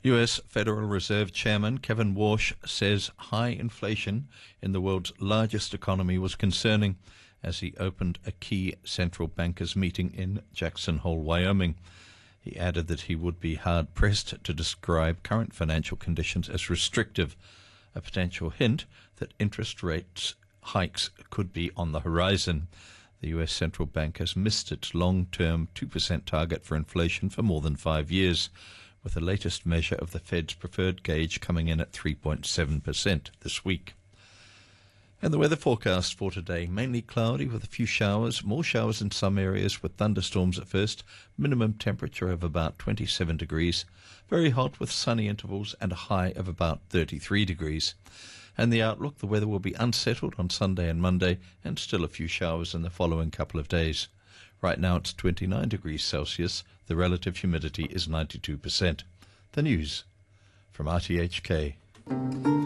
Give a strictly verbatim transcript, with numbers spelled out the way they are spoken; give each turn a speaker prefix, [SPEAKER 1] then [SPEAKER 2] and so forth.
[SPEAKER 1] U S Federal Reserve Chairman Kevin Warsh says high inflation in the world's largest economy was concerning as he opened a key central bankers meeting in Jackson Hole, Wyoming. He added that he would be hard-pressed to describe current financial conditions as restrictive, a potential hint that interest rates hikes could be on the horizon. The U S central bank has missed its long-term two percent target for inflation for more than five years, with the latest measure of the Fed's preferred gauge coming in at three point seven percent this week. And the weather forecast for today, mainly cloudy with a few showers, more showers in some areas with thunderstorms at first, minimum temperature of about twenty-seven degrees, very hot with sunny intervals and a high of about thirty-three degrees. And the outlook, the weather will be unsettled on Sunday and Monday and still a few showers in the following couple of days. Right now it's twenty-nine degrees Celsius. The relative humidity is ninety-two percent. The news from R T H K.